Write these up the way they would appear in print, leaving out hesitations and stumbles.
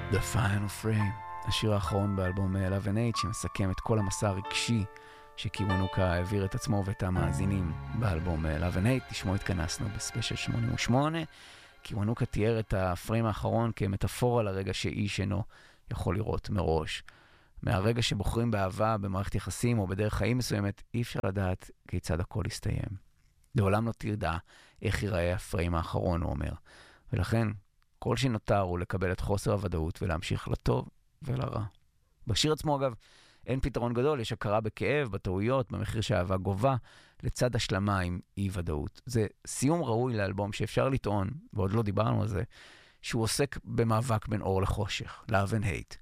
The Final Frame, השיר האחרון באלבום Love and Hate, שמסכם את כל המסע הרגשי שקיוונוקה העביר את עצמו ואת המאזינים באלבום Love and Hate. תשמעו, התכנסנו בספיישל 88. קיוונוקה תיאר את הפריים האחרון כמטאפורה לרגע שאיש אינו יכול לראות מראש. מהרגע שבוחרים באהבה, במערכת יחסים או בדרך חיים מסוימת, אי אפשר לדעת כיצד הכל יסתיים. לעולם לא תדע איך ייראה הפריים האחרון, הוא אומר. ולכן, כל שנותר הוא לקבל את חוסר הוודאות ולהמשיך לטוב ולרע. בשיר עצמו, אגב, אין פתרון גדול, יש הכרה בכאב, בטעויות, במחיר שהאהבה גובה, לצד השלמה עם אי-ודאות. זה סיום ראוי לאלבום שאפשר לטעון, ועוד לא דיברנו על זה, שהוא עוסק במאבק בין אור לחושך, love and hate,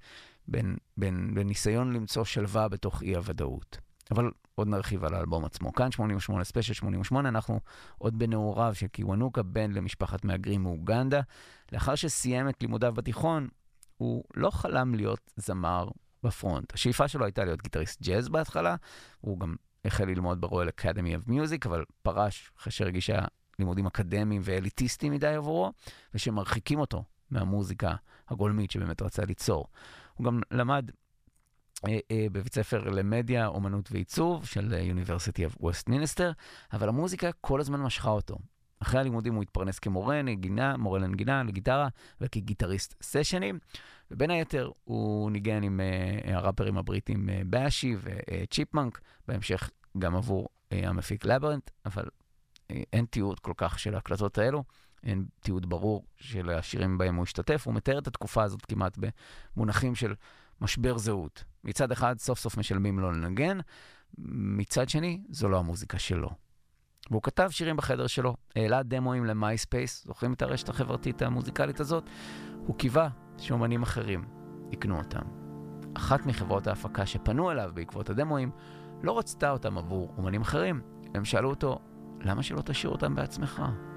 בניסיון למצוא שלווה בתוך אי-הוודאות. אבל עוד נרחיב על האלבום עצמו. כאן 88, ספיישל 88, אנחנו עוד בנעוריו של קיוונוקה, בן למשפחת מהגרים מאוגנדה. לאחר שסיים את לימודיו בתיכון, הוא לא חלם להיות זמר בפרונט. השאיפה שלו הייתה להיות גיטריסט ג'אז בהתחלה, הוא גם החל ללמוד ברויאל אקדמי אוף מיוזיק, אבל פרש אחרי שהרגישה לימודים אקדמיים ואליטיסטיים מדי עבורו, ושמרחיקים אותו מהמוזיקה הגולמית שבאמת רצה ליצור. הוא גם למד בבית ספר למדיה, אומנות ועיצוב של University of Westminster, אבל המוזיקה כל הזמן משכה אותו. אחרי הלימודים הוא התפרנס כמורה נגינה, מורה לנגינה, לגיטרה, וכגיטריסט סשנים, ובין היתר הוא ניגן עם הראפרים הבריטים באשי וצ'יפמנק, בהמשך גם עבור המפיק לברנט, אבל אין תיעוד כל כך של ההקלטות האלו, אין תיעוד ברור של השירים בהם הוא השתתף, הוא מתאר את התקופה הזאת כמעט במונחים של משבר זהות. מצד אחד, סוף סוף משלמים לו לנגן, מצד שני, זו לא המוזיקה שלו. והוא כתב שירים בחדר שלו, העלה דמוים למייספייס, זוכרים את הרשת החברתית המוזיקלית הזאת? הוא קיווה שאומנים אחרים יקנו אותם. אחת מחברות ההפקה שפנו אליו בעקבות הדמוים, לא רצתה אותם עבור אומנים אחרים. הם שאלו אותו, למה שלא תשאיר אותם בעצמך?